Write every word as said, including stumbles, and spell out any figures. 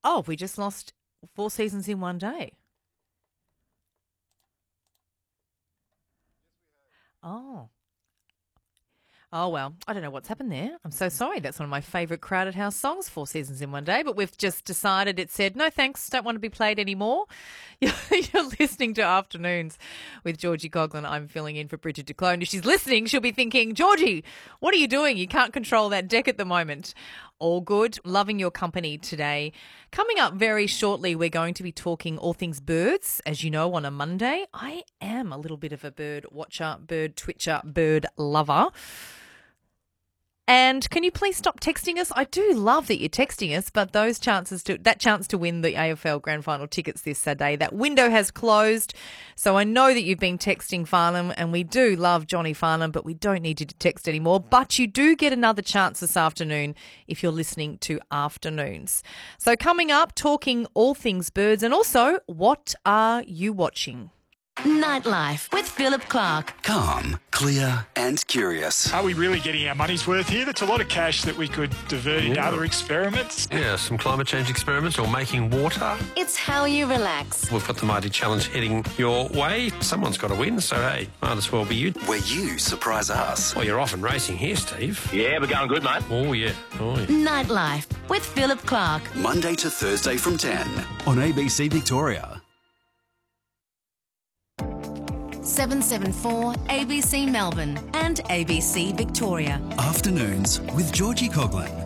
Oh, we just lost four seasons in one day. Oh. Oh, well, I don't know what's happened there. I'm so sorry. That's one of my favourite Crowded House songs, Four Seasons in One Day. But we've just decided it said, no thanks, don't want to be played anymore. You're, you're listening to Afternoons with Georgie Coughlin. I'm filling in for Bridget DeClone. If she's listening, she'll be thinking, Georgie, what are you doing? You can't control that deck at the moment. All good. Loving your company today. Coming up very shortly, we're going to be talking all things birds. As you know, on a Monday, I am a little bit of a bird watcher, bird twitcher, bird lover. And can you please stop texting us? I do love that you're texting us, but those chances to that chance to win the A F L Grand Final tickets this Saturday, that window has closed. So I know that you've been texting Farnham, and we do love Johnny Farnham, but we don't need you to text anymore. But you do get another chance this afternoon if you're listening to Afternoons. So coming up, talking all things birds, and also, what are you watching? Nightlife with Philip Clark. Calm, clear and curious. Are we really getting our money's worth here? That's a lot of cash that we could divert into Yeah. other experiments. Yeah, some climate change experiments or making water. It's how you relax. We've got the Mighty Challenge heading your way. Someone's got to win, so hey, might as well be you. Where you surprise us. Well, you're off and racing here, Steve. Yeah, we're going good, mate. Oh, yeah. Oh, yeah. Nightlife with Philip Clark. Monday to Thursday from ten on A B C Victoria. seven seven four A B C Melbourne and A B C Victoria. Afternoons with Georgie Coughlin.